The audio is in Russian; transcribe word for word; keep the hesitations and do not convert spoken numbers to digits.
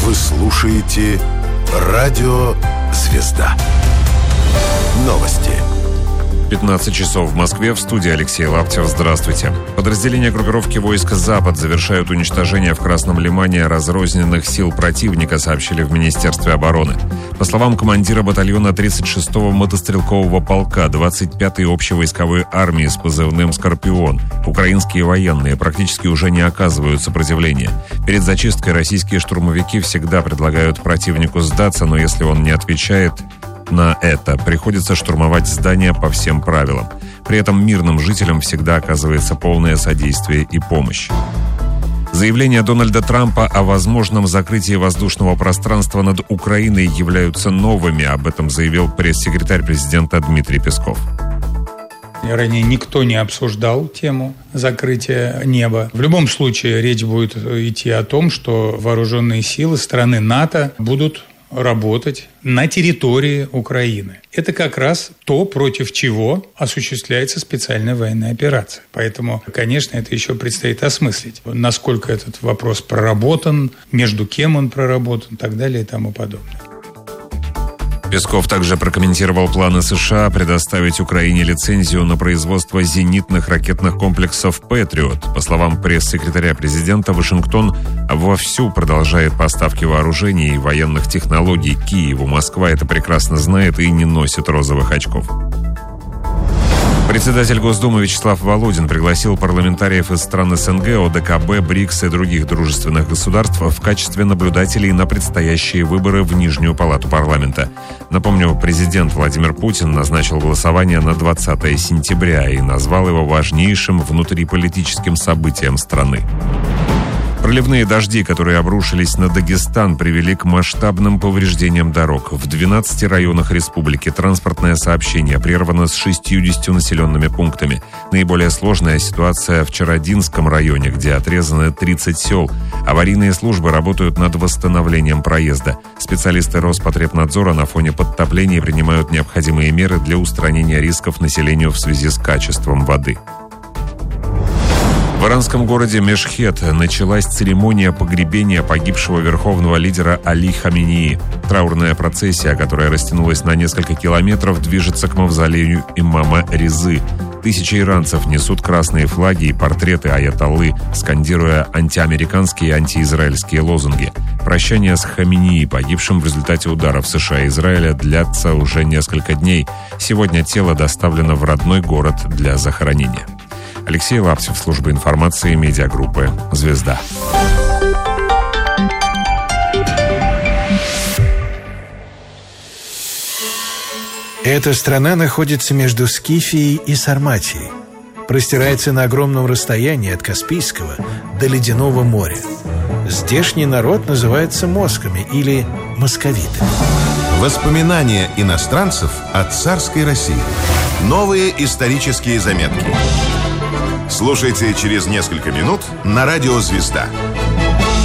Вы слушаете Радио «Звезда». Новости. пятнадцать часов в Москве. В студии Алексей Лаптев. Здравствуйте. Подразделения группировки войск «Запад» завершают уничтожение в Красном Лимане разрозненных сил противника, сообщили в Министерстве обороны. По словам командира батальона тридцать шестого мотострелкового полка двадцать пятой общевойсковой армии с позывным «Скорпион», украинские военные практически уже не оказывают сопротивления. Перед зачисткой российские штурмовики всегда предлагают противнику сдаться, но если он не отвечает на это, приходится штурмовать здания по всем правилам. При этом мирным жителям всегда оказывается полное содействие и помощь. Заявления Дональда Трампа о возможном закрытии воздушного пространства над Украиной являются новыми. Об этом заявил пресс-секретарь президента Дмитрий Песков. Ранее никто не обсуждал тему закрытия неба. В любом случае речь будет идти о том, что вооруженные силы страны НАТО будут работать на территории Украины. Это как раз то, против чего осуществляется специальная военная операция. Поэтому, конечно, это еще предстоит осмыслить, насколько этот вопрос проработан, между кем он проработан и так далее и тому подобное. Песков также прокомментировал планы США предоставить Украине лицензию на производство зенитных ракетных комплексов «Патриот». По словам пресс-секретаря президента, Вашингтон вовсю продолжает поставки вооружений и военных технологий Киеву. Москва это прекрасно знает и не носит розовых очков. Председатель Госдумы Вячеслав Володин пригласил парламентариев из стран СНГ, ОДКБ, БРИКС и других дружественных государств в качестве наблюдателей на предстоящие выборы в Нижнюю палату парламента. Напомню, президент Владимир Путин назначил голосование на двадцатое сентября и назвал его важнейшим внутриполитическим событием страны. Проливные дожди, которые обрушились на Дагестан, привели к масштабным повреждениям дорог. В двенадцати районах республики транспортное сообщение прервано с шестьюдесятью населенными пунктами. Наиболее сложная ситуация в Чародинском районе, где отрезаны тридцать сел. Аварийные службы работают над восстановлением проезда. Специалисты Роспотребнадзора на фоне подтоплений принимают необходимые меры для устранения рисков населению в связи с качеством воды. В иранском городе Мешхед началась церемония погребения погибшего верховного лидера Али Хаменеи. Траурная процессия, которая растянулась на несколько километров, движется к мавзолею имама Резы. Тысячи иранцев несут красные флаги и портреты аятоллы, скандируя антиамериканские и антиизраильские лозунги. Прощание с Хаменеи, погибшим в результате ударов США и Израиля, длятся уже несколько дней. Сегодня тело доставлено в родной город для захоронения. Алексей Лаптев, служба информации медиагруппы «Звезда». Эта страна находится между Скифией и Сарматией. Простирается на огромном расстоянии от Каспийского до Ледяного моря. Здешний народ называется москами или московитами. Воспоминания иностранцев о царской России. Новые исторические заметки. Слушайте через несколько минут на радио «Звезда».